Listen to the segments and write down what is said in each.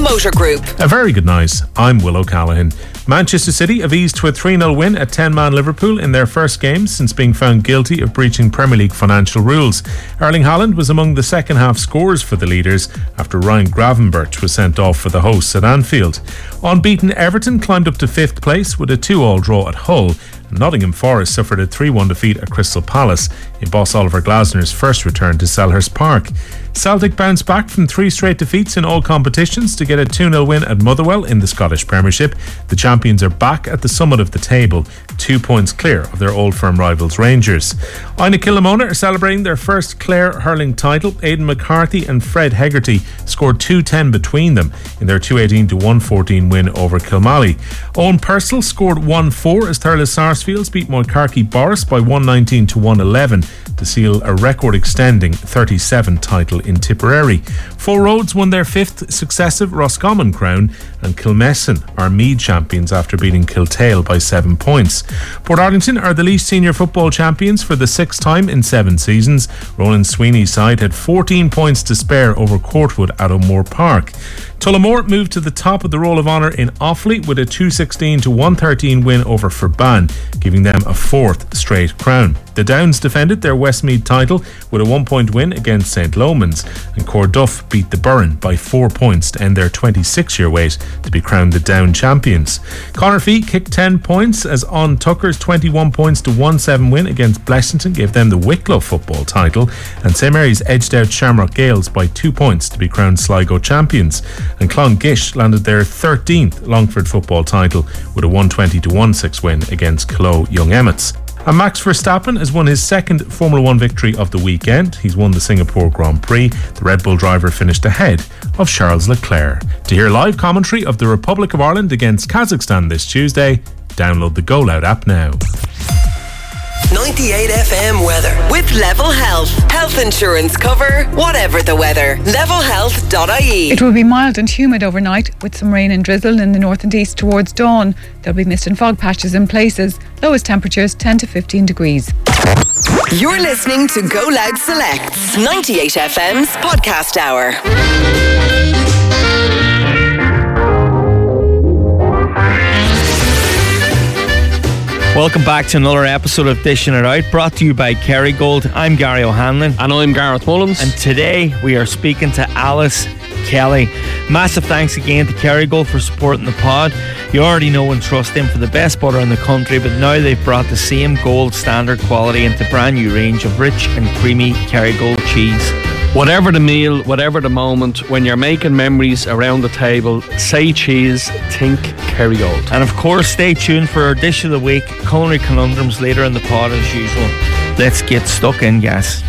Motor Group. A very good night. I'm Will O'Callaghan. Manchester City have eased to a 3-0 win at 10-man Liverpool in their first game since being found guilty of breaching Premier League financial rules. Erling Haaland was among the second half scorers for the leaders after Ryan Gravenberch was sent off for the hosts at Anfield. Unbeaten Everton climbed up to 5th place with a 2-2 draw at Hull. Nottingham Forest suffered a 3-1 defeat at Crystal Palace in boss Oliver Glasner's first return to Selhurst Park. Celtic bounced back from 3 straight defeats in all competitions to get a 2-0 win at Motherwell in the Scottish Premiership. The champions are back at the summit of the table, 2 points clear of their old firm rivals Rangers. Ina Killamona are celebrating their first Clare hurling title. Aidan McCarthy and Fred Hegarty scored 210 between them in their 218 to 114 win over Kilmally. Owen Purcell scored 1-4 as Thurles Sarsfields beat Moycarkey Boris by 119 to 111 to seal a record-extending 37 title in Tipperary. Four Roads won their 5th successive Roscommon crown, and Kilmessan are Meath champions after beating Kiltale by 7 points. Portarlington are the Laois Senior Football champions for the 6th time in 7 seasons. Roland Sweeney's side had 14 points to spare over Courtwood at O'Moore Park. Tullamore moved to the top of the Roll of Honour in Offaly with a 216 to 113 win over Ferban, giving them a 4th straight crown. The Downs defended their Westmeath title with a 1-point win against St Lomans, and Corduff beat the Burren by 4 points to end their 26-year wait to be crowned the Down champions. Connorfee kicked 10 points as On Tucker's 21 points to 1-7 win against Blessington gave them the Wicklow football title, and St Mary's edged out Shamrock Gales by 2 points to be crowned Sligo champions. And Clongish landed their 13th Longford football title with a 120 to 1-6 win against Clough Young Emmets. And Max Verstappen has won his 2nd Formula 1 victory of the weekend. He's won the Singapore Grand Prix. The Red Bull driver finished ahead of Charles Leclerc. To hear live commentary of the Republic of Ireland against Kazakhstan this Tuesday, download the Go Loud app now. 98 FM weather with Level Health. Health insurance cover, whatever the weather. Levelhealth.ie. It will be mild and humid overnight with some rain and drizzle in the north and east towards dawn. There'll be mist and fog patches in places. Lowest temperatures 10 to 15 degrees. You're listening to Go Loud Selects, 98 FM's podcast hour. Welcome back to another episode of Dishing It Out, brought to you by Kerrygold. I'm Gary O'Hanlon. And I'm Gareth Mullins. And today we are speaking to Alice Kelly. Massive thanks again to Kerrygold for supporting the pod. You already know and trust them for the best butter in the country, but now they've brought the same gold standard quality into a brand new range of rich and creamy Kerrygold cheese. Whatever the meal, whatever the moment, when you're making memories around the table, say cheese, think Kerrygold. And of course, stay tuned for our Dish of the Week, culinary conundrums later in the pod as usual. Let's get stuck in, guys.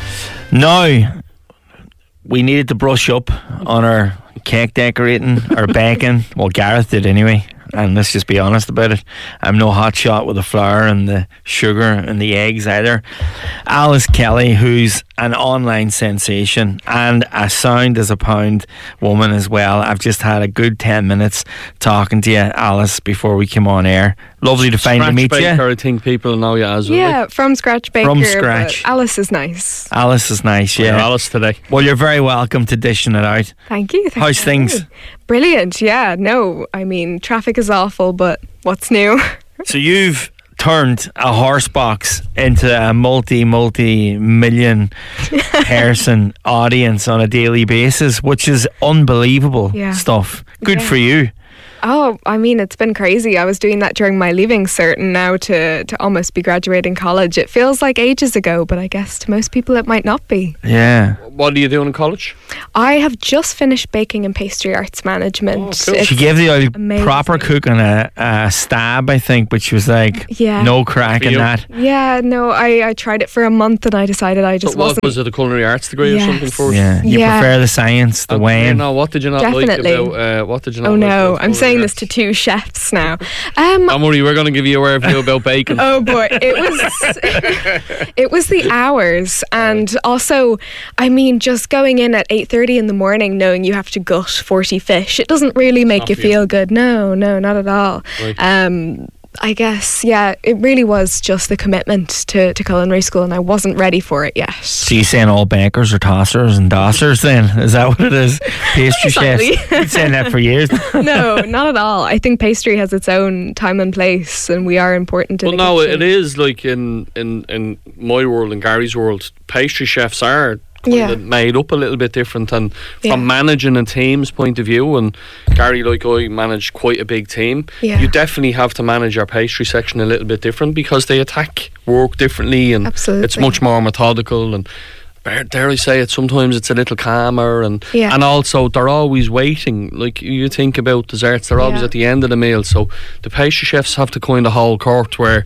Now, we needed to brush up on our cake decorating, our baking. Well, Gareth did anyway. And let's just be honest about it. I'm no hot shot with the flour and the sugar and the eggs either. Alice Kelly, who's an online sensation and a sound as a pound woman as well. I've just had a good 10 minutes talking to you, Alice, before we came on air. Lovely to finally meet you. Baker, I think people know you as well. Yeah, from Scratch Baker. From scratch. Alice is nice. Alice is nice, yeah. We're Alice today. Well, you're very welcome to Dishing It Out. Thank you. How's things? Brilliant, yeah. No, I mean, traffic is awful, but what's new? So you've turned a horse box into a multi-million person audience on a daily basis, which is unbelievable stuff. Good for you. Oh, I mean, it's been crazy. I was doing that during my leaving cert, and now to almost be graduating college, it feels like ages ago, but I guess to most people it might not be. Yeah. What are you doing in college? I have just finished baking and pastry arts management. Oh, cool. She gave the proper cook on a stab, I think, but she was like, no crack in that. Yeah, no, I tried it for a month and I decided I just wasn't. Was it a culinary arts degree or something for it? Yeah, you prefer the science, the weighing. No, what did you not like about what did you not like? Oh no, about I'm saying this to two chefs now. Don't worry, we're going to give you a review about bacon. Oh boy, it was the hours, and also, I mean, just going in at 8:30 in the morning knowing you have to gut 40 fish, it doesn't really make you feel good. No, not at all. Right. I guess, yeah, it really was just the commitment to culinary school, and I wasn't ready for it yet. So you saying all bakers are tossers and dossers then? Is that what it is? Pastry chefs? You've been saying that for years. No, not at all. I think pastry has its own time and place, and we are important in the kitchen. It is like in my world, in Gary's world, pastry chefs are kind of made up a little bit different, and from managing a team's point of view, and Gary, like I manage quite a big team, you definitely have to manage our pastry section a little bit different because they attack work differently, and it's much more methodical, and dare I say it, sometimes it's a little calmer, and also they're always waiting. Like you think about desserts, they're always at the end of the meal, so the pastry chefs have to kind of hold court where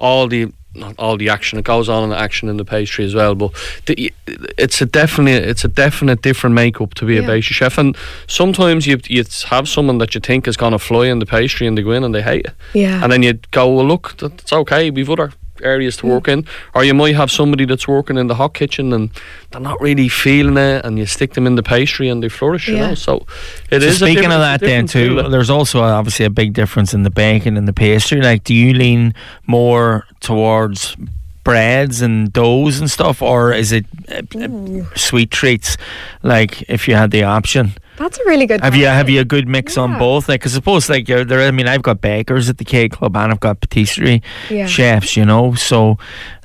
not all the action, it goes on in the action in the pastry as well, but it's a definite different makeup to be a pastry chef, and sometimes you have someone that you think is going to fly in the pastry and they go in and they hate it, and then you go, well look, that's okay, we've other areas to work in. Or you might have somebody that's working in the hot kitchen and they're not really feeling it, and you stick them in the pastry and they flourish, you know. So speaking of that then too, there's also obviously a big difference in the baking and the pastry. Like, do you lean more towards breads and doughs and stuff, or is it sweet treats, like if you had the option? That's a really good question. Have you a good mix on both? Like, 'cause I suppose like I've got bakers at the Cake Club and I've got patisserie chefs, you know, so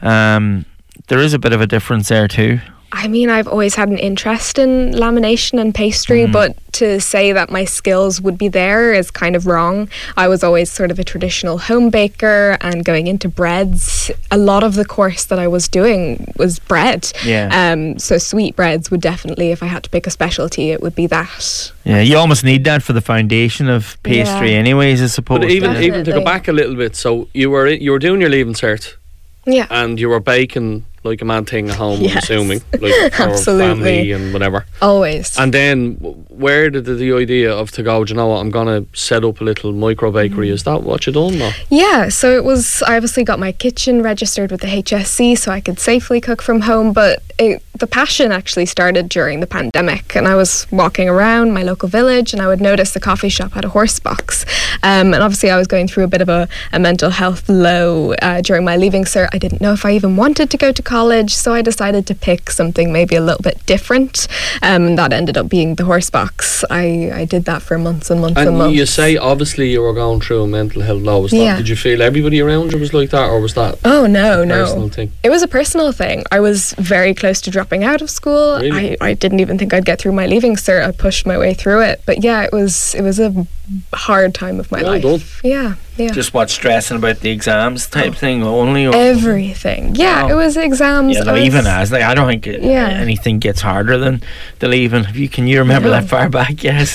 there is a bit of a difference there too. I mean, I've always had an interest in lamination and pastry, but to say that my skills would be there is kind of wrong. I was always sort of a traditional home baker, and going into breads, a lot of the course that I was doing was bread. So sweet breads would definitely, if I had to pick a specialty, it would be that. Yeah, you almost need that for the foundation of pastry anyways, I suppose. But even to go back a little bit, so you were doing your Leaving Cert. Yeah. And you were baking like a man thing at home, I'm assuming, like absolutely, for family and whatever. Always. And then where did the idea of to go, do you know what, I'm gonna set up a little micro bakery, is that what you done? Or? Yeah, so it was, I obviously got my kitchen registered with the HSC so I could safely cook from home, but the passion actually started during the pandemic, and I was walking around my local village and I would notice the coffee shop had a horse box, and obviously I was going through a bit of a mental health low during my Leaving Cert. I didn't know if I even wanted to go to college, so I decided to pick something maybe a little bit different, that ended up being the horse box. I did that for months and months and months. And you say obviously you were going through a mental health low. Did you feel everybody around you was like that, or was that a personal thing? It was a personal thing. I was very close to dropping out of school. Really? I didn't even think I'd get through my Leaving Cert. I pushed my way through it, but yeah, it was a hard time of my life. Done. Yeah. Just stressing about the exams type thing only? Or everything. Yeah, it was exams. Yeah, even as I don't think anything gets harder than the Leaving. Can you remember that far back? Yes.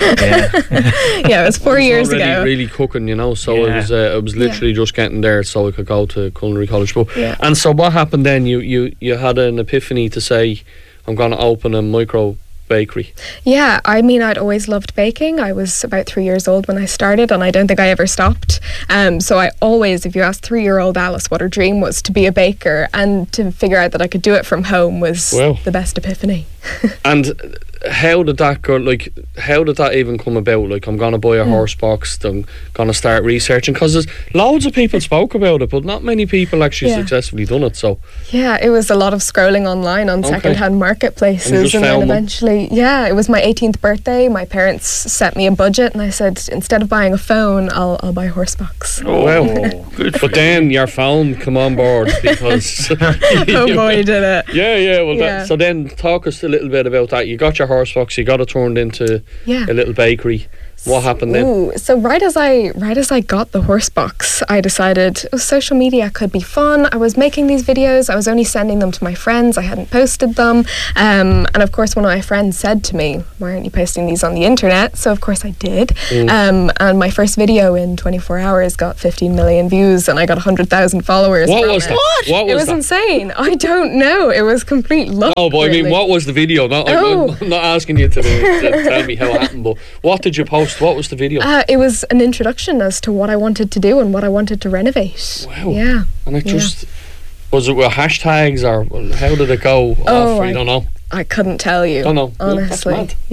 Yeah, it was 4 years ago. Really cooking, you know. So it was literally just getting there so I could go to culinary college. But and so what happened then? You had an epiphany to say, I'm going to open a micro bakery. Yeah, I mean, I'd always loved baking. I was about 3 years old when I started, and I don't think I ever stopped. So I always, if you ask 3-year-old Alice what her dream was, to be a baker, and to figure out that I could do it from home was the best epiphany. And how did that go? Like, how did that even come about? Like, I'm going to buy a horse box, I'm going to start researching, because there's loads of people spoke about it, but not many people actually successfully done it. So yeah, it was a lot of scrolling online on second-hand marketplaces, and then eventually it was my 18th birthday. My parents set me a budget, and I said, instead of buying a phone, I'll buy a horse box. Oh wow. Good. But then your phone come on board, because oh boy, did it. So then talk us a little bit about that. You got your horse box, you got it turned into a little bakery. What happened then? So right as I got the horse box, I decided social media could be fun. I was making these videos, I was only sending them to my friends, I hadn't posted them, and of course one of my friends said to me, why aren't you posting these on the internet? So of course I did, and my first video in 24 hours got 15 million views, and I got 100,000 followers. What was that? It was insane. I don't know, it was complete luck. Oh, but really. I mean, what was the video? I'm not asking you to tell me how it happened, but what did you post? What was the video? It was an introduction as to what I wanted to do and what I wanted to renovate. Wow. Yeah. And it just, was it with hashtags, or how did it go off? I don't know. I couldn't tell you. Don't know. Honestly. That's mad. Yeah.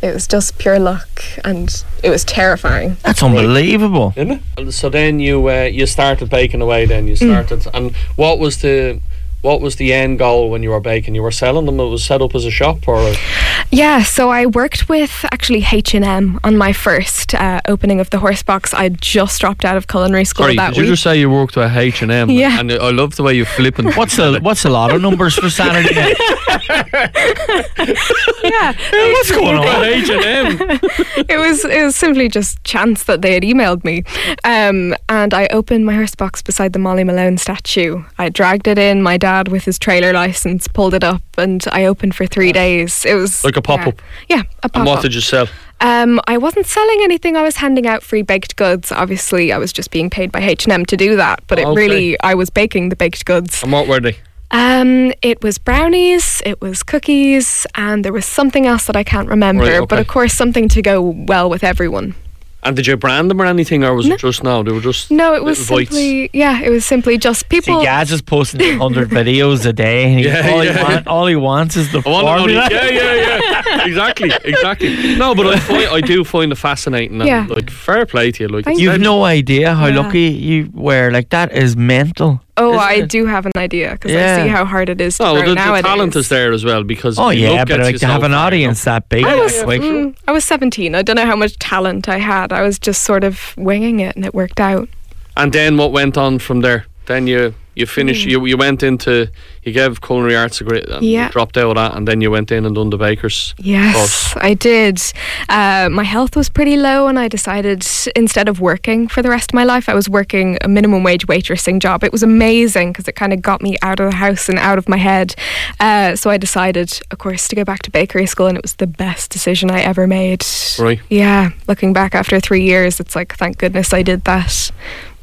It was just pure luck, and it was terrifying. That's unbelievable. Isn't it? So then you started baking away. Then you started, and what was the end goal when you were baking? You were selling them. It was set up as a shop, or? Yeah, so I worked with actually H&M on my first opening of the Horse Box. I just dropped out of culinary school that week. Did you just say you worked with H&M? Yeah. And I love the way you flip and What's the lotto numbers for Saturday night? Yeah. What's going on? H&M. It was simply just chance that they had emailed me. And I opened my Horse Box beside the Molly Malone statue. I dragged it in, my dad with his trailer license pulled it up, and I opened for 3 days. It was Like a pop-up? Yeah, a pop-up. And what did you sell? I wasn't selling anything. I was handing out free baked goods. Obviously, I was just being paid by H&M to do that, but I was baking the baked goods. And what were they? It was brownies, it was cookies, and there was something else that I can't remember. Right, okay. But of course, something to go well with everyone. And did you brand them or anything, or was it just they were just No, it was little bites? it was simply just people. See, Gaz is posting 100 videos a day, and all he wants is the formula. Yeah. Exactly. No, but I do find it fascinating. And, like, fair play to you. Like, You've no idea how lucky you were. Like, that is mental. Oh, I do have an idea, because I see how hard it is to grow the nowadays. talent is there as well, because but like to have an far, audience that big. I was 17. I don't know how much talent I had. I was just sort of winging it, and it worked out. And then what went on from there? Then you finished. You went into. You gave culinary arts a degree and you dropped out of that, and then you went in and done the baker's course. I did. My health was pretty low, and I decided instead of working for the rest of my life, I was working a minimum wage waitressing job. It was amazing because it kind of got me out of the house and out of my head. So I decided, of course, to go back to bakery school, and it was the best decision I ever made. Right. Yeah. Looking back after 3 years, it's like, thank goodness I did that.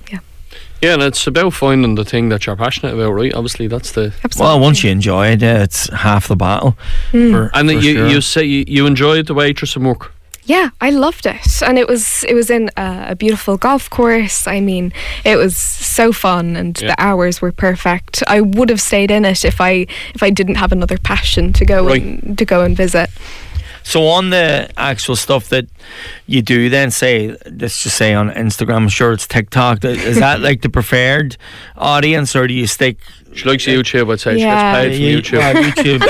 Yeah, and it's about finding the thing that you're passionate about, right? Obviously, that's the... Absolutely. Well, once you enjoy it, it's half the battle. And you say you enjoyed the waitressing work? Yeah, I loved it, and it was in a beautiful golf course. I mean, it was so fun, and the hours were perfect. I would have stayed in it if I didn't have another passion to go and visit. So on the actual stuff that you do then, let's just say on Instagram, I'm sure it's TikTok, is that like the preferred audience, or do you stick... She likes YouTube, I'd say. She gets paid from YouTube. YouTube.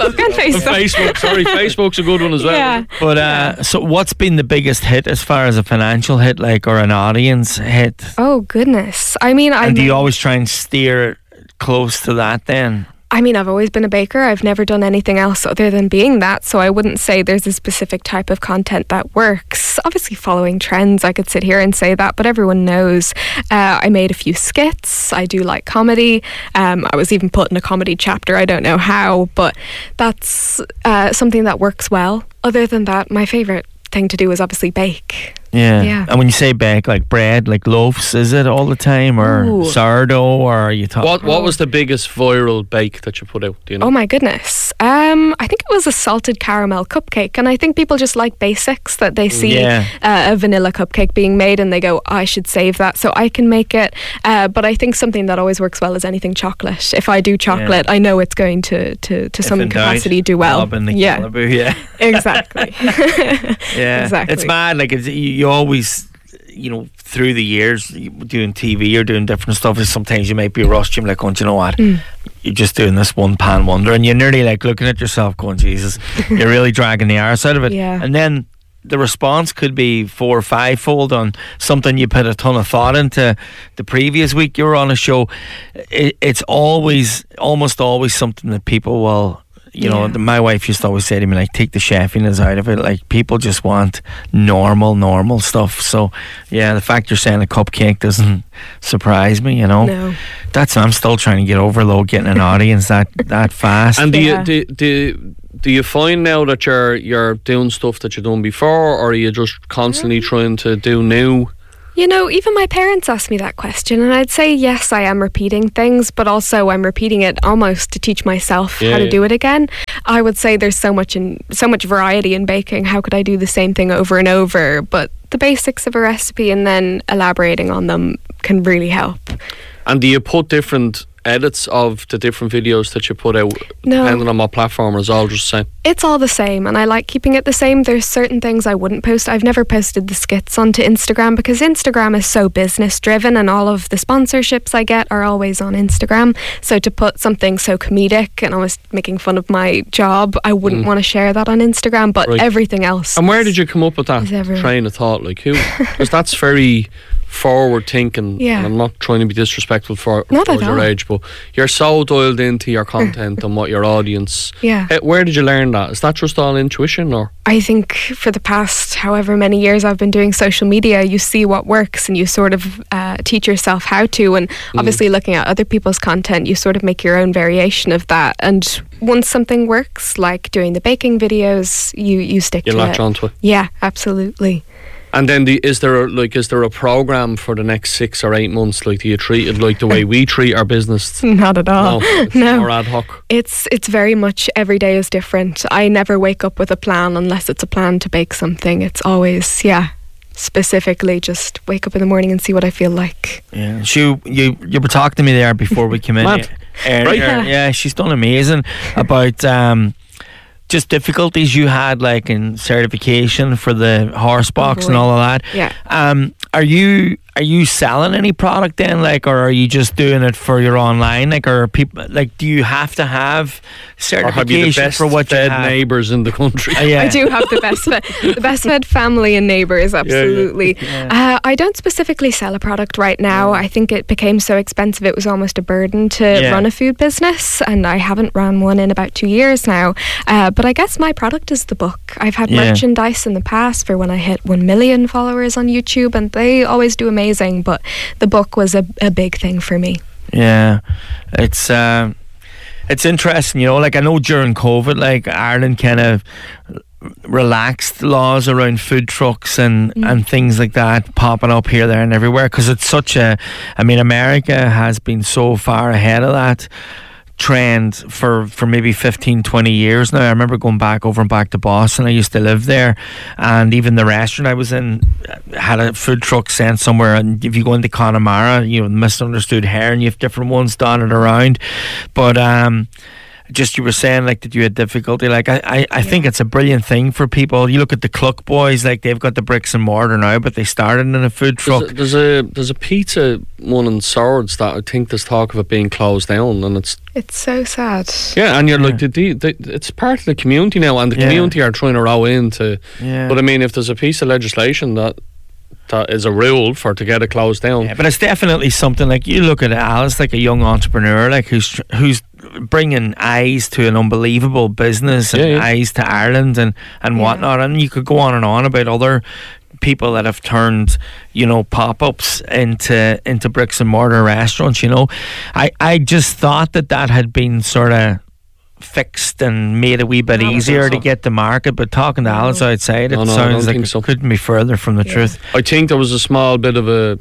Facebook. Sorry, Facebook's a good one as well. Yeah. But so what's been the biggest hit as far as a financial hit, like, or an audience hit? Oh, goodness. I mean, and do you always try and steer close to that then? I mean, I've always been a baker. I've never done anything else other than being that, so I wouldn't say there's a specific type of content that works. Obviously, following trends, I could sit here and say that, but everyone knows. I made a few skits. I do like comedy. I was even put in a comedy chapter. I don't know how, but that's something that works well. Other than that, my favourite thing to do is obviously bake. Yeah. And when you say bake, like bread, like loaves, is it all the time, or sourdough, or are you talking? What was the biggest viral bake that you put out? Do you know? Oh my goodness. I think it was a salted caramel cupcake, and I think people just like basics, that they see a vanilla cupcake being made and they go, I should save that so I can make it. But I think something that always works well is anything chocolate. If I do chocolate, I know it's going to some capacity do well. Yeah. Exactly. Yeah. Exactly. It's mad. Like, you always, through the years, doing TV or doing different stuff, sometimes you might be rushed. You're like, going, do you know what? You're just doing this one pan wonder, and you're nearly like looking at yourself going, Jesus, you're really dragging the arse out of it. Yeah. And then the response could be 4 or 5-fold on something you put a ton of thought into. The previous week you were on a show, it's almost always something that people will... my wife used to always say to me, like, take the chefiness out of it. Like, people just want normal stuff. So, yeah, the fact you're saying a cupcake doesn't surprise me, No. I'm still trying to get over, though, getting an audience that fast. And do you find now that you're doing stuff that you've done before, or are you just constantly trying to do new? Even my parents ask me that question, and I'd say yes, I am repeating things, but also I'm repeating it almost to teach myself how to do it again. I would say there's so much variety in baking. How could I do the same thing over and over? But the basics of a recipe and then elaborating on them can really help. And do you put different edits of the different videos that you put out, No. depending on what platform, or is it all just the same? It's all the same, and I like keeping it the same. There's certain things I wouldn't post. I've never posted the skits onto Instagram because Instagram is so business driven, and all of the sponsorships I get are always on Instagram. So to put something so comedic and almost making fun of my job, I wouldn't want to share that on Instagram, but Right. everything else. And where did you come up with that Is everywhere. train of thought? Like, who? Because that's very forward thinking. Yeah. And I'm not trying to be disrespectful for Not at your all. age, but you're so dialed into your content and what your audience. Yeah. Where did you learn that? Is that just all intuition, or? I think for the past however many years I've been doing social media, you see what works and you sort of teach yourself how to. And obviously looking at other people's content, you sort of make your own variation of that. And once something works, like doing the baking videos, you stick You to latch it. onto it. Yeah, absolutely. And then is there a program for the next 6 or 8 months? Like, do you treat it like the way we treat our business? Not at all. No, it's No. more ad hoc. It's very much every day is different. I never wake up with a plan unless it's a plan to bake something. It's always, specifically just wake up in the morning and see what I feel like. Yeah, you were talking to me there before we came in. Mad. Earlier. Right. Yeah, she's done amazing about just difficulties you had, like in certification for the horse box and boy. all of that. Yeah. Are you selling any product then, like, or are you just doing it for your online? Like, or are people, like, do you have to have Or have you the certification best for what you fed have? neighbours in the country? Yeah. I do have the best fed family and neighbours, absolutely. I don't specifically sell a product right now. I think it became so expensive it was almost a burden to run a food business, and I haven't run one in about 2 years now. But I guess my product is the book. I've had merchandise in the past for when I hit 1 million followers on YouTube, and they always do amazing, but the book was a big thing for me. Yeah, it's interesting, you know. Like, I know during COVID, like, Ireland kind of relaxed laws around food trucks and things like that popping up here, there, and everywhere, because it's such a. I mean, America has been so far ahead of that trend for maybe 15-20 years now. I remember going back to Boston. I used to live there, and even the restaurant I was in had a food truck sent somewhere, and if you go into Connemara, you know, Misunderstood Hair, and you have different ones dotted around. But just, you were saying, like, that you had difficulty. Like, I think it's a brilliant thing for people. You look at the Cluck Boys, like, they've got the bricks and mortar now, but they started in a food truck. There's a pizza one in Swords that I think there's talk of it being closed down, and it's so sad. yeah, and you're like, it's part of the community now, and the community are trying to row into. Yeah. But I mean, if there's a piece of legislation that is a rule for to get it closed down. Yeah, but it's definitely something. Like, you look at Alice, like a young entrepreneur, like who's bringing eyes to an unbelievable business and eyes to Ireland and whatnot. And you could go on and on about other people that have turned, you know, pop-ups into bricks and mortar restaurants. You know, I just thought that had been sort of fixed and made a wee bit easier to get to market, but talking to Alice outside, it sounds like it couldn't be further from the truth. I think there was a small bit of a,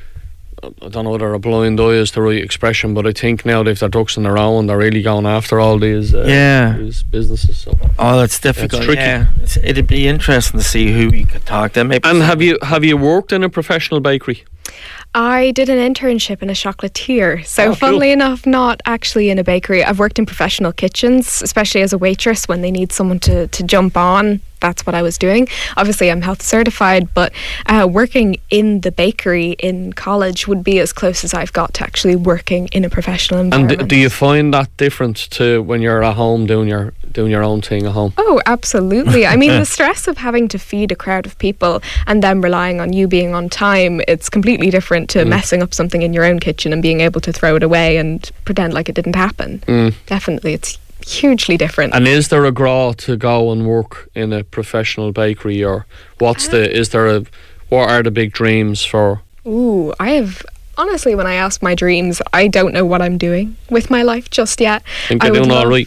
I don't know whether a blind eye is the right expression, but I think now they've their ducks in a row and they're really going after all these businesses. So It's difficult. It's tricky. Yeah, it'd be interesting to see who you could talk to. Maybe. And have you worked in a professional bakery? I did an internship in a chocolatier, so cool. funnily enough, not actually in a bakery. I've worked in professional kitchens, especially as a waitress when they need someone to jump on. That's what I was doing. Obviously, I'm health certified, but working in the bakery in college would be as close as I've got to actually working in a professional environment. And do you find that different to when you're at home doing your own thing at home? Oh, absolutely. I mean, the stress of having to feed a crowd of people and them relying on you being on time, it's completely different to messing up something in your own kitchen and being able to throw it away and pretend like it didn't happen. Definitely, it's hugely different. And is there a draw to go and work in a professional bakery, or what are the big dreams for? Ooh, honestly, when I ask my dreams, I don't know what I'm doing with my life just yet. Think you're doing all right?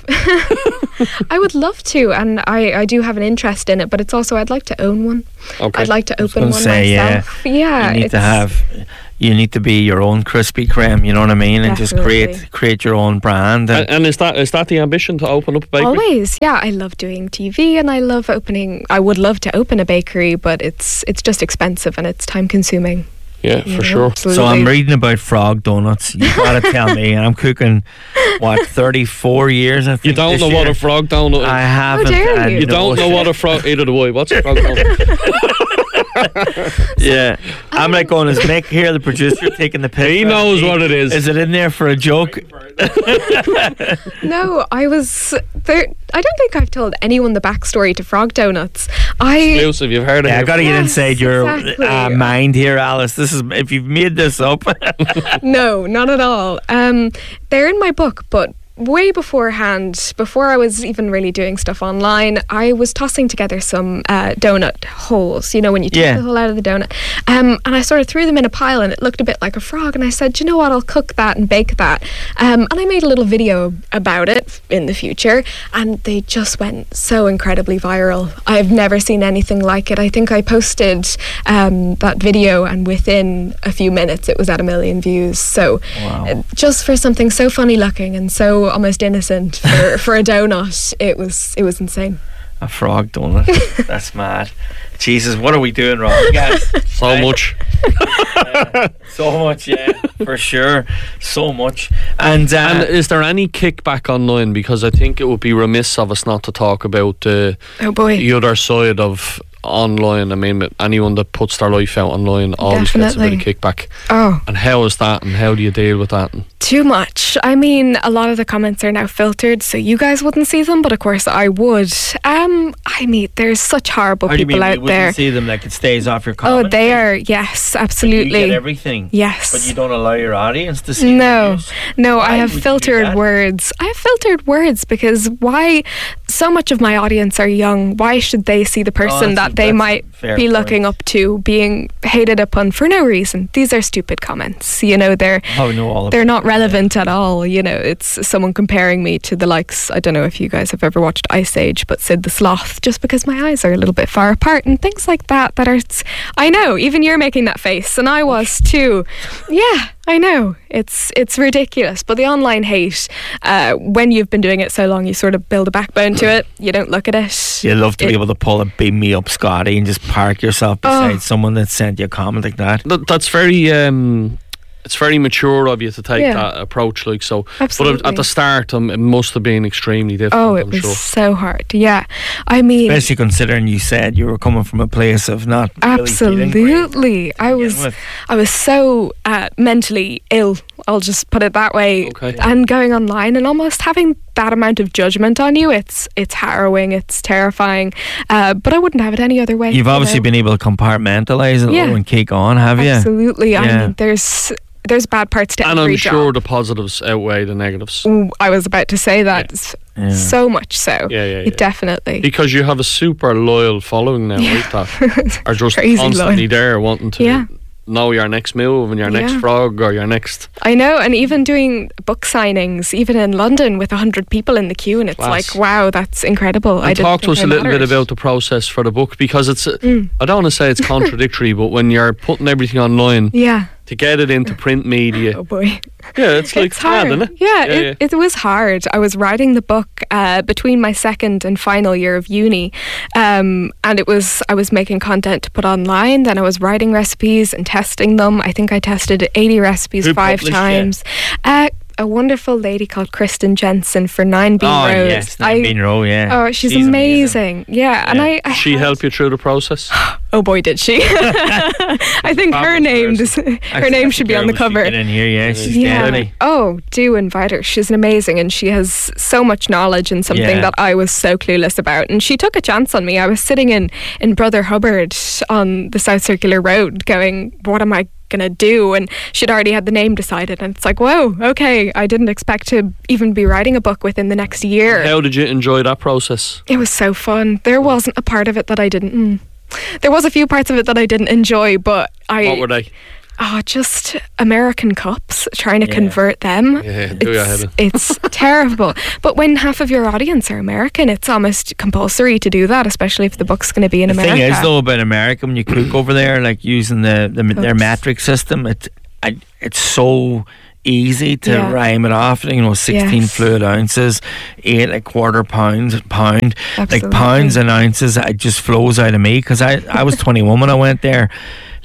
I would love to, and I do have an interest in it, but it's also I'd like to own one. Okay. I'd like to open one myself. You need to be your own Krispy Kreme, you know what I mean, and Definitely. just create your own brand. And is that the ambition, to open up a bakery? Always, yeah. I love doing TV, and I would love to open a bakery, but it's just expensive and it's time consuming. Yeah, for sure. Absolutely. So I'm reading about frog donuts. You gotta tell me. And I'm cooking, 34 years, I think. You don't know what a frog donut is. I haven't. dare you? You don't know what a frog... Either way, what's a frog donut? Yeah. I'm like going, is Mick here, the producer, taking the piss? He knows what it is. Is it in there for a joke? No, I was there. I don't think I've told anyone the backstory to frog donuts. Exclusive, you've heard of Yeah, it. I gotta get Yes, inside your exactly. mind here, Alice. This is, if you've made this up. No, not at all. They're in my book, but way beforehand, before I was even really doing stuff online, I was tossing together some donut holes, you know, when you take Yeah. the hole out of the donut. And I sort of threw them in a pile and it looked a bit like a frog. And I said, "Do you know what, I'll cook that and bake that." And I made a little video about it in the future, and they just went so incredibly viral. I've never seen anything like it. I think I posted that video, and within a few minutes it was at 1 million views. So Wow. just for something so funny looking and so almost innocent for a donut, it was insane. A frog donut. That's mad. Jesus, what are we doing wrong, guys? So much. So much, yeah, for sure. So much. And And is there any kickback online? Because I think it would be remiss of us not to talk about Oh boy. the other side of online. I mean, anyone that puts their life out online always gets a bit of kickback. Oh, And how is that, and how do you deal with that? And too much. I mean, a lot of the comments are now filtered, so you guys wouldn't see them, but of course I would. I mean, there's such horrible how do you people mean out you there. wouldn't see them, like it stays off your Oh, comment? they are, yes, You absolutely. get everything. Yes. But you don't allow your audience to see the No, reviews? no, Why I have would you do filtered that? words. I have filtered words because why? So much of my audience are young. Why should they see the person that's that they a might fair be point. looking up to being hated upon for no reason? These are stupid comments. You know, they're Oh, no, all of they're it. not relevant at all. You know, it's someone comparing me to the likes. I don't know if you guys have ever watched Ice Age, but Sid the Sloth, just because my eyes are a little bit far apart and things like that. That are, I know, even you're making that face, and I was too. Yeah, I know. It's ridiculous. But the online hate, when you've been doing it so long, you sort of build a backbone to it. You don't look at it. You love to be It- able to pull a beam me up, Scotty, and just park yourself beside someone that sent you a comment like that. that's very it's very mature of you to take Yeah. that approach, like so. Absolutely. But at the start, it must have been extremely difficult. Oh, it I'm was sure. so hard. Yeah, I mean, Especially considering you said you were coming from a place of not really feeling great. absolutely. I with. was so mentally ill. I'll just put it that way. Okay. And going online and almost having that amount of judgment on you, it's harrowing. It's terrifying. But I wouldn't have it any other way. You've obviously been able to compartmentalize it Yeah. all and kick on, have you? Absolutely. I Yeah. mean, there's bad parts to And every I'm sure job. the positives outweigh the negatives. Ooh, I was about to say that. Yeah. So much so. Yeah. Definitely. Because you have a super loyal following now, like that. Are just Crazy constantly loyal. there wanting to Yeah. know your next move and your next Yeah. frog or your next... I know, and even doing book signings, even in London with 100 people in the queue, and it's Class. like, wow, that's incredible. I And didn't talk to think us I a little bit mattered. about the process for the book, because it's... I don't want to say it's contradictory, but when you're putting everything online, Yeah. to get it into print media, Oh boy. yeah, it's like It's hard. mad, isn't it? Yeah, it was hard. I was writing the book between my second and final year of uni, and I was making content to put online. Then I was writing recipes and testing them. I think I tested 80 recipes Who 5 published times. A wonderful lady called Kristen Jensen for 9 Bean Oh, Road. yes, 9 Bean Road, yeah. Oh, she's amazing. Yeah, and I She had- help you through the process? Oh boy, did she! I think her name should be on the cover. Get in here, yeah, she's Yeah. deadly. Oh, do invite her. She's amazing, and she has so much knowledge and something Yeah. that I was so clueless about. And she took a chance on me. I was sitting in Brother Hubbard on the South Circular Road, going, "What am I gonna do?" And she'd already had the name decided, and it's like, whoa, okay. I didn't expect to even be writing a book within the next year. How did you enjoy that process? It was so fun. There wasn't a part of it that I didn't. There was a few parts of it that I didn't enjoy, but What were they? just American cups, trying to convert them. Yeah, do your head in. It's terrible. But when half of your audience are American, it's almost compulsory to do that, especially if the book's going to be in The America. thing is, though, about America, when you cook over there, like using their metric system, it's so easy to rhyme it off. 16 Yes. fluid ounces, 8 a quarter pound, like Absolutely. pounds and ounces. It just flows out of me, because I was 21 when I went there.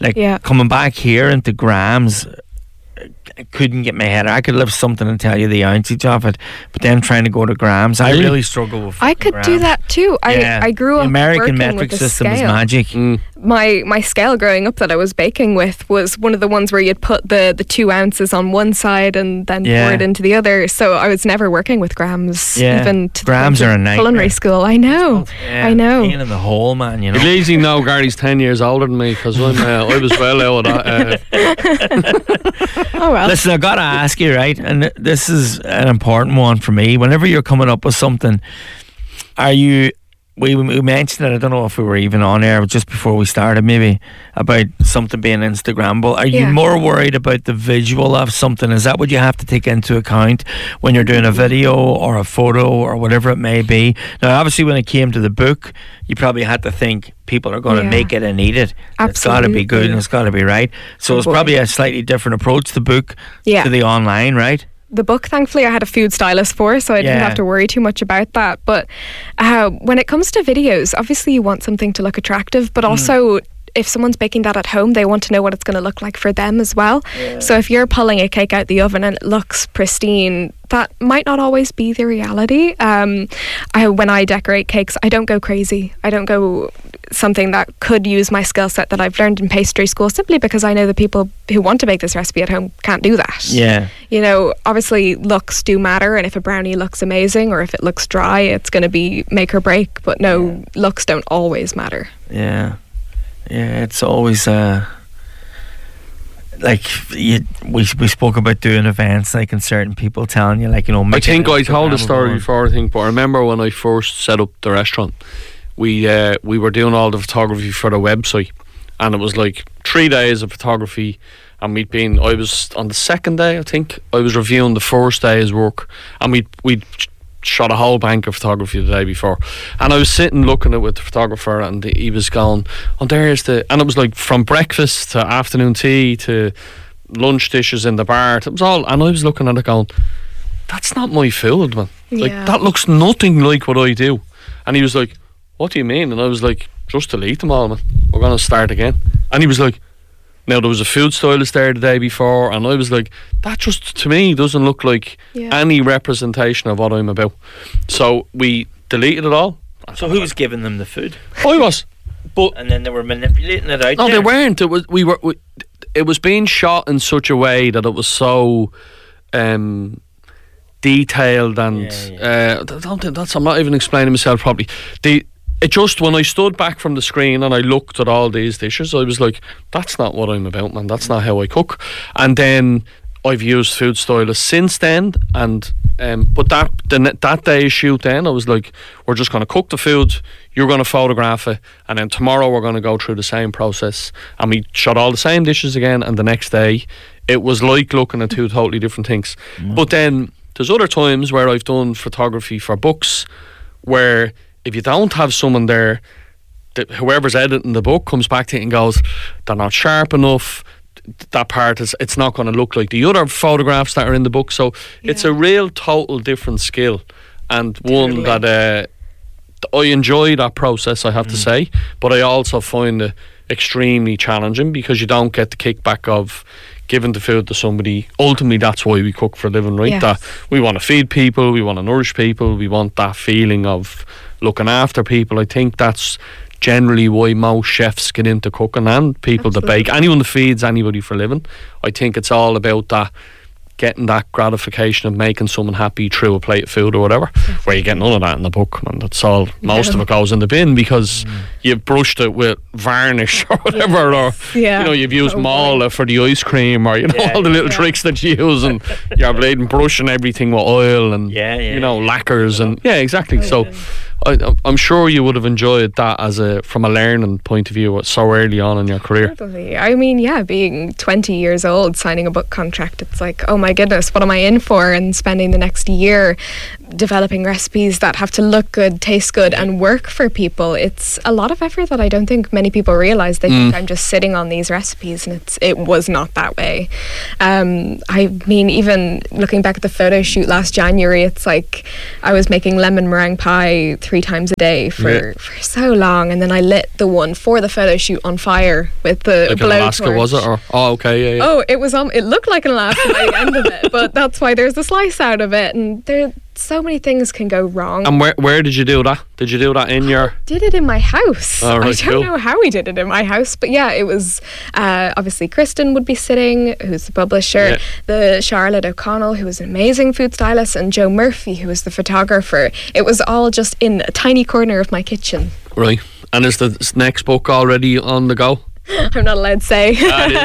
Like coming back here into grams, I couldn't get my head. I could lift something and tell you the ounceage of it, but then trying to go to grams, I really struggle with. I could grams. do that too. I grew up. The American working metric with a system is scale. magic. My scale growing up that I was baking with was one of the ones where you'd put the 2 ounces on one side and then pour it into the other. So I was never working with grams. Even to grams are a nightmare. Culinary school. I know. I know. Pain in the hole, man. You know. You're lazy now. Gary's 10 years older than me because I was well out of that. Oh well. Listen, I gotta ask you, right? And this is an important one for me. Whenever you're coming up with something, are you? We mentioned it. I don't know if we were even on air just before we started, maybe about something being Instagrammable. Are you more worried about the visual of something? Is that what you have to take into account when you're doing a video or a photo or whatever it may be? Now, obviously, when it came to the book, you probably had to think people are going to make it and eat it. Absolutely. It's got to be good and it's got to be right. So it's probably a slightly different approach to the book to the online, right? The book, thankfully, I had a food stylist for, so I didn't have to worry too much about that. But when it comes to videos, obviously you want something to look attractive, but also if someone's baking that at home, they want to know what it's going to look like for them as well. So if you're pulling a cake out the oven and it looks pristine, that might not always be the reality. When I decorate cakes, I don't go crazy. I don't go something that could use my skill set that I've learned in pastry school, simply because I know the people who want to make this recipe at home can't do that. Yeah. You know, obviously looks do matter, and if a brownie looks amazing or if it looks dry, it's going to be make or break, but no, looks don't always matter. Yeah. Yeah, it's always like we spoke about doing events, like, and certain people telling you, like, you know. I think I told the story before, but I remember when I first set up the restaurant, we were doing all the photography for the website, and it was like 3 days of photography, and I was on the second day, I think, I was reviewing the first day's work, and we'd shot a whole bank of photography the day before, and I was sitting looking at it with the photographer, and he was going, and it was like from breakfast to afternoon tea to lunch dishes in the bar, it was all, and I was looking at it going, that's not my food, man. Like, that looks nothing like what I do. And he was like, what do you mean? And I was like, just delete them all, man, we're going to start again. And he was like, now there was a food stylist there the day before, and I was like, that just to me doesn't look like any representation of what I'm about. So we deleted it all. So who was giving them the food? I was, but and then they were manipulating it out. No, they weren't. It was being shot in such a way that it was so detailed, and I'm not even explaining myself properly. It just, when I stood back from the screen and I looked at all these dishes, I was like, that's not what I'm about, man. That's not how I cook. And then I've used food stylists since then, and but that day's shoot then, I was like, we're just going to cook the food, you're going to photograph it, and then tomorrow we're going to go through the same process. And we shot all the same dishes again, and the next day it was like looking at two totally different things. But then there's other times where I've done photography for books where if you don't have someone there, whoever's editing the book comes back to it and goes, they're not sharp enough, that part it's not going to look like the other photographs that are in the book. So it's a real total different skill, and one that I enjoy that process, I have to say, but I also find it extremely challenging because you don't get the kickback of giving the food to somebody. Ultimately, that's why we cook for a living, right? That we want to feed people, we want to nourish people, we want that feeling of looking after people. I think that's generally why most chefs get into cooking, and people that bake, anyone that feeds anybody for a living. I think it's all about that, getting that gratification of making someone happy through a plate of food or whatever, where you get none of that in the book, and that's all. Most of it goes in the bin because you've brushed it with varnish or whatever, or you know, you've used mala for the ice cream, or you know, all the little tricks that you use, and you're bleeding brushing everything with oil and you know, lacquers and exactly. So I'm sure you would have enjoyed that from a learning point of view so early on in your career. Totally. I mean, being 20 years old, signing a book contract, it's like, oh my goodness, what am I in for? And spending the next year developing recipes that have to look good, taste good, and work for people. It's a lot of effort that I don't think many people realise. They think I'm just sitting on these recipes, and it was not that way. I mean, even looking back at the photo shoot last January, it's like I was making lemon meringue pie 3 times a day for so long, and then I lit the one for the photo shoot on fire with the like in Alaska, blowtorch. was it? Or okay, yeah. Oh, it was it looked like an Alaska by the end of it, but that's why there's a slice out of it, and there so many things can go wrong. And where did you do that? Did you do that in your? Did it in my house. Oh, right, I don't know how we did it in my house, but yeah, it was obviously Kristen would be sitting, who's the publisher, the Charlotte O'Connell, who was an amazing food stylist, and Joe Murphy, who was the photographer. It was all just in a tiny corner of my kitchen. Right. And is the next book already on the go? I'm not allowed to say.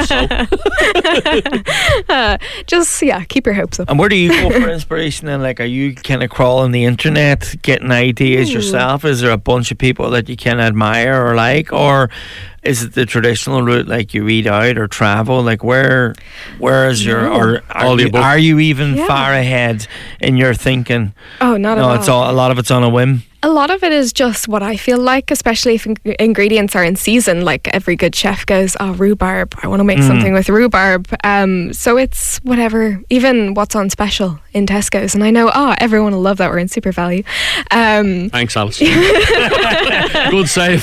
It is so. Just keep your hopes up. And where do you go for inspiration? And like, are you kind of crawling the internet, getting ideas yourself? Is there a bunch of people that you can admire or like, or is it the traditional route, like you read out or travel? Like where is your, or are you even far ahead in your thinking? Oh, not at all. No, it's a lot of it's on a whim. A lot of it is just what I feel like, especially if ingredients are in season. Like every good chef goes, oh, rhubarb, I want to make something with rhubarb. So it's whatever, even what's on special in Tesco's. And I know, everyone will love that we're in Super Value. Thanks, Alice. Good save.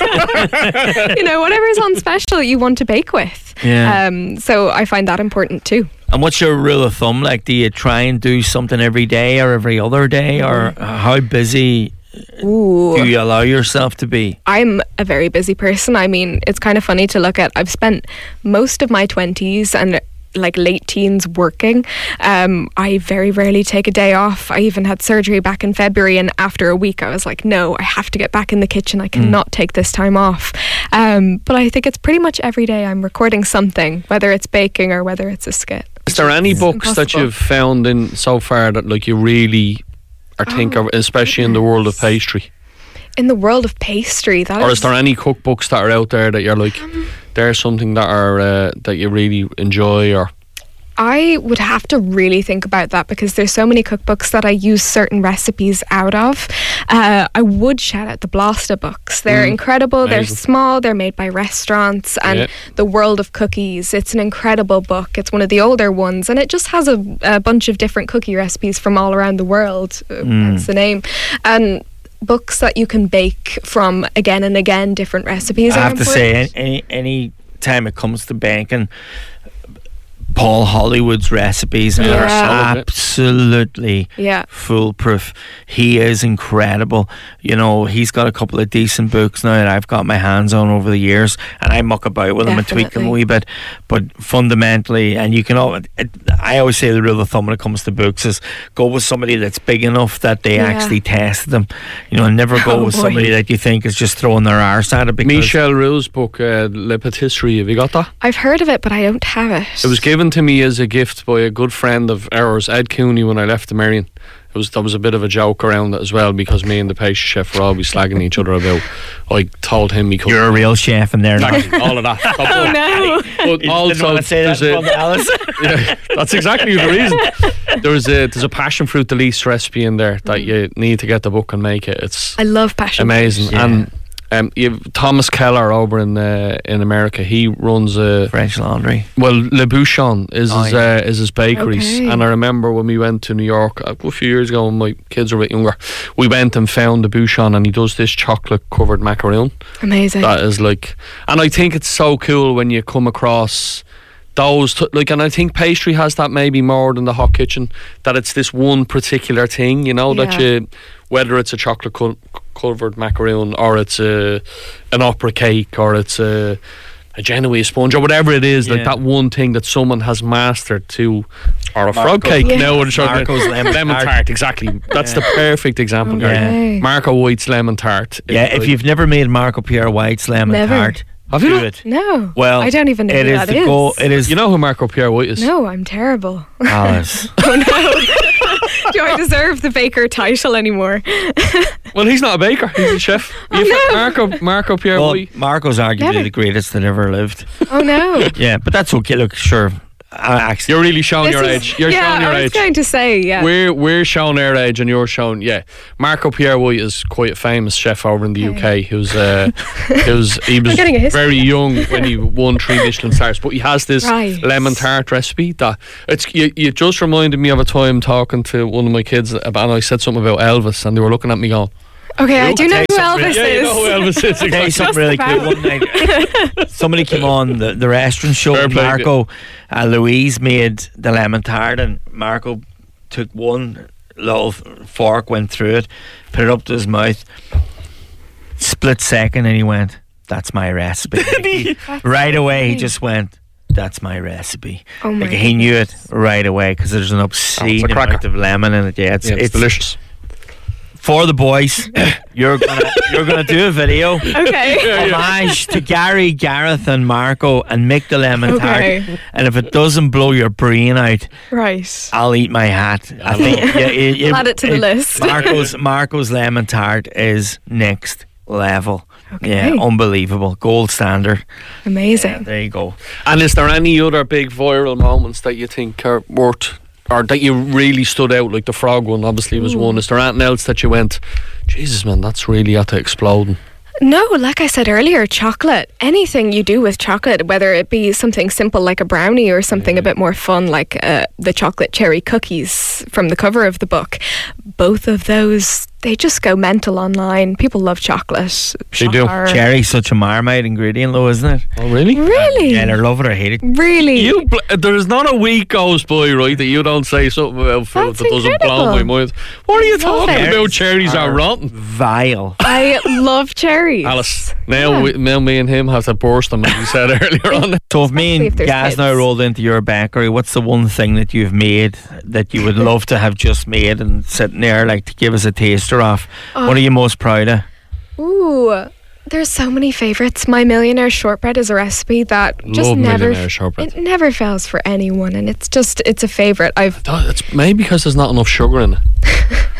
Whatever's on special you want to bake with. Yeah. So I find that important too. And what's your rule of thumb? Like, do you try and do something every day or every other day, or how busy do you allow yourself to be? I'm a very busy person. I mean, it's kind of funny to look at. I've spent most of my 20s and like late teens working. I very rarely take a day off. I even had surgery back in February, and after a week I was like, no, I have to get back in the kitchen. I cannot take this time off. But I think it's pretty much every day I'm recording something, whether it's baking or whether it's a skit. Is there any books that you've found in so far that like you really are thinking of, especially in the world of pastry? In the world of pastry, or is there any cookbooks that are out there that you're like, there's something that are that you really enjoy? Or I would have to really think about that, because there's so many cookbooks that I use certain recipes out of. I would shout out the Blasta books. They're incredible. Amazing. They're small. They're made by restaurants. And The World of Cookies. It's an incredible book. It's one of the older ones, and it just has a bunch of different cookie recipes from all around the world. That's the name. And books that you can bake from again and again, different recipes. I have to say, any time it comes to baking, Paul Hollywood's recipes are absolutely foolproof. He is incredible. He's got a couple of decent books now that I've got my hands on over the years, and I muck about with them and tweak them a wee bit. But fundamentally, and I always say the rule of thumb when it comes to books is go with somebody that's big enough that they actually tested them. And never go with somebody that you think is just throwing their arse at it. Michel Roux's book, Le Patisserie, have you got that? I've heard of it, but I don't have it. It was given to me as a gift by a good friend of ours, Ed Cooney, when I left the Marion. There was a bit of a joke around it as well, because me and the pastry chef were always slagging each other about. I told him he could. You're a real chef in there now. All of that. Oh no! But also, that's exactly the reason. There's a passion fruit delicious recipe in there that you need to get the book and make it. I love passion amazing fruit. And you've Thomas Keller over in America. He runs a French Laundry. Well, Le Bouchon is his bakeries. And I remember when we went to New York a few years ago when my kids were a bit younger, we went and found the Bouchon, and he does this chocolate covered macaroon. Amazing. That is like, and I think it's so cool when you come across those and I think pastry has that maybe more than the hot kitchen, that it's this one particular thing, that you, whether it's a chocolate covered macaroon, or it's an opera cake, or it's a Genoese sponge, or whatever it is, like that one thing that someone has mastered to, or a frog cake now, or Marco's lemon tart. Exactly, that's the perfect example. Marco White's lemon tart. If you've never made Marco Pierre White's lemon tart, have you do not? it? No. Well, I don't even know who that is. It is. You know who Marco Pierre White is? No, I'm terrible. Alice. Oh no. Do I deserve the baker title anymore? Well, he's not a baker, he's a chef. Marco Pierre White. Marco's arguably the greatest that ever lived. Oh no. Yeah, but that's okay. Look, sure. You're really showing your age. You're showing your age. I was going to say, We're showing our age, and you're showing, Marco Pierre White is quite a famous chef over in the UK. He was very young when he won 3 Michelin stars. But he has this lemon tart recipe that you just reminded me of a time talking to one of my kids, and I said something about Elvis, and they were looking at me going, Okay, I do know who Elvis Yeah, you know who is. Elvis is. Tell you Exactly. something really cool. One night, somebody came on the restaurant show. Fair And play, Marco, Louise made the lemon tart, and Marco took one little fork, went through it, put it up to his mouth. Split second, and he went, "That's my recipe." Right away, he just went, "That's my recipe." Oh my Like he knew it right away because there's an obscene cracker. amount of lemon in it. Yeah, Yeah, it's delicious. For the boys, you're gonna do a video. Okay. Homage to Gary, Gareth, and Marco, and make the lemon Okay. tart. And if it doesn't blow your brain out, Right. I'll eat my hat. I think I'll add it to the list. Marco's lemon tart is next level. Okay. Yeah, unbelievable, gold standard. Amazing. There you go. And is there any other big viral moments that you think are worth, or that you really stood out, like the frog one obviously was one? Is there anything else that you went, Jesus man, that's really at to exploding? No, like I said earlier, chocolate. Anything you do with chocolate, whether it be something simple like a brownie or something a bit more fun like the chocolate cherry cookies from the cover of the book, both of those, they just go mental online. People love chocolate. They do. Cherry's such a Marmite ingredient, though, isn't it? Oh really? Really? Yeah, they love it or hate it. Really? There's not a week goes by, right, that you don't say something about fruit That's that doesn't blow my incredible. mind. What are you Love talking it. about? Cherries are rotten. Vile. I love cherries. Alice, now, Yeah. now me and him have to burst them, as you said earlier on. So if me Especially if and there's Gaz now kids. rolled into your bakery, what's the one thing that you've made that you would love to have just made and sitting there like to give us a taster of? What are you most proud of? Ooh, there's so many favourites. My millionaire shortbread is a recipe that just Love never millionaire shortbread. it never fails for anyone, and it's a favourite. It's maybe because there's not enough sugar in it.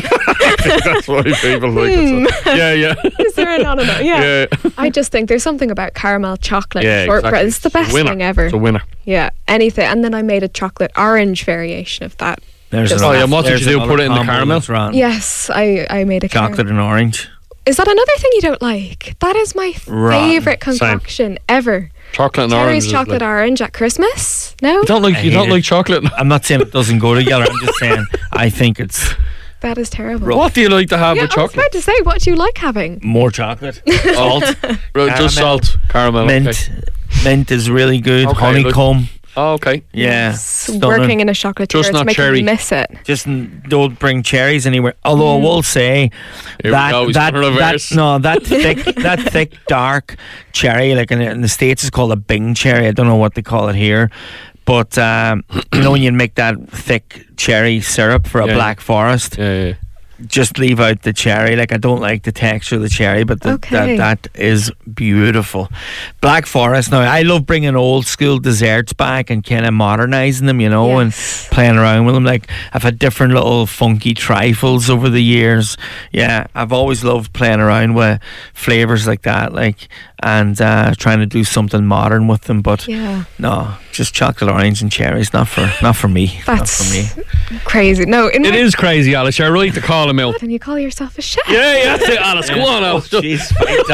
That's why people like it. So. Yeah. Is there not enough? Yeah. Yeah. I just think there's something about caramel chocolate Yeah, shortbread. exactly. It's the best winner. thing ever. It's a winner. Yeah, anything. And then I made a chocolate orange variation of that. There's Just- Oh, yeah, what did there's you do? another Put it in the combo caramel? that's wrong. Yes, I made a Chocolate and orange. Is that another thing you don't like? That is my Rotten. favourite concoction ever. Chocolate and Cherries orange. chocolate orange at Christmas? No? You don't hate like it. chocolate? I'm not saying it doesn't go together. I'm just saying I think it's That is terrible. What do you like to have Yeah, with I was chocolate? about to say, what do you like having? more chocolate, salt, Right, just caramel, salt, caramel. mint. Okay. Mint is really good. Okay, Honeycomb. Oh, okay. Yeah. It's stunning. working in a chocolate Just it's not making cherry. me miss it. Just don't bring cherries anywhere. Although I will say Here that we go. He's that, gonna reverse. that thick dark cherry, like in the States, it's called a Bing cherry. I don't know what they call it here, but you know when you make that thick cherry syrup for a Yeah. Black Forest, Yeah. just leave out the cherry. Like I don't like the texture of the cherry, but Okay. that is beautiful. Black Forest. Now I love bringing old school desserts back and kind of modernising them, you know, and Yes. playing around with them. Like I've had different little funky trifles over the years. Yeah, I've always loved playing around with flavours like that, like and trying to do something modern with them. But Yeah. no, just chocolate orange and cherries. Not for me. Not That's for me. crazy. No, in It my- is crazy, Alice. You're right to call him out. And you call yourself a chef. Yeah, that's it, Alice. Go on, Oh, Alice. jeez, fight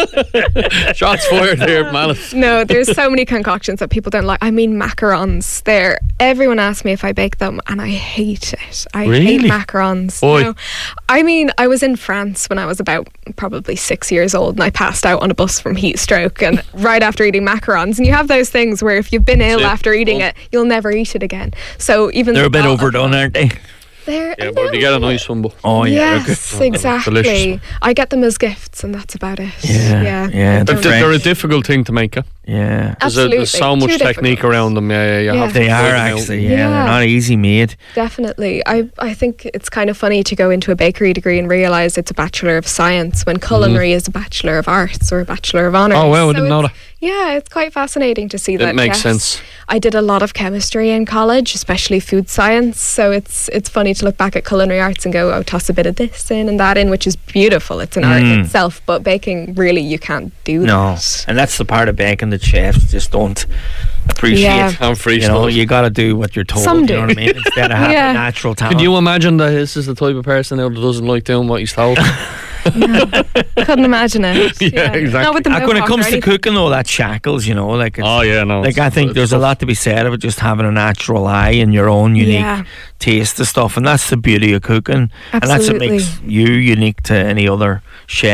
that. Shots fired here from Alice. No, there's so many concoctions that people don't like. I mean, macarons. Everyone asks me if I bake them, and I hate it. I hate Really? macarons. Oi. No. I mean, I was in France when I was about probably 6 years old, and I passed out on a bus from heat stroke, and right after eating macarons. And you have those things where if you've been ill That's it. after eating it, you'll never eat it again. So even They're a bit the thought of overdone, aren't they? They're Yeah, but you get a nice one, but Oh yeah, they're good. Yes, Oh, exactly. delicious. I get them as gifts, and that's about it. Yeah, yeah, I they're don't- they're a difficult thing to make. Yeah. There's so much Too technique difficult. around them. Yeah, you Yeah. have to They find are them out. actually, yeah, Yeah. they're not easy made. Definitely. I think it's kind of funny to go into a bakery degree and realise it's a Bachelor of Science when culinary is a Bachelor of Arts or a Bachelor of Honours. Oh, wow, I So didn't know it's- that. Yeah, it's quite fascinating to see that. It makes yes. sense. I did a lot of chemistry in college, especially food science. So it's funny to look back at culinary arts and go, oh, toss a bit of this in and that in, which is beautiful. It's an art in itself. But baking, really, you can't do No, that. and that's the part of baking that chefs just don't appreciate. Yeah. I'm free You know, stuff. you got to do what you're told. Some you do. know what I mean? Instead of having Yeah. natural talent. Can you imagine that this is the type of person now that doesn't like doing what he's told? Couldn't imagine it. Yeah, exactly. Not with the When it mohawk comes or to anything. cooking, all that shackles, you know, like it's, Oh yeah, no. like I think there's a lot to be said about just having a natural eye and your own unique taste of stuff, and that's the beauty of cooking, and that's what Absolutely. makes you unique to any other chef.